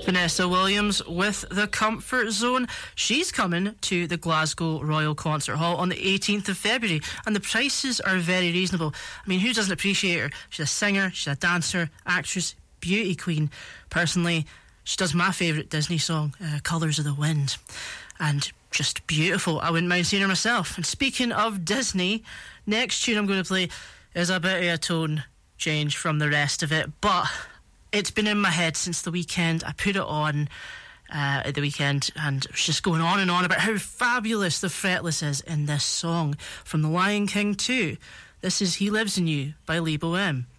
Vanessa Williams with The Comfort Zone. She's coming to the Glasgow Royal Concert Hall on the 18th of February, and the prices are very reasonable. I mean, who doesn't appreciate her? She's a singer, she's a dancer, actress, beauty queen. Personally, she does my favourite Disney song, Colours of the Wind, and just beautiful. I wouldn't mind seeing her myself. And speaking of Disney, next tune I'm going to play is a bit of a tone change from the rest of it, but it's been in my head since the weekend. I put it on at the weekend, and it was just going on and on about how fabulous the fretless is in this song from The Lion King 2. This is He Lives in You by Lee Boehm.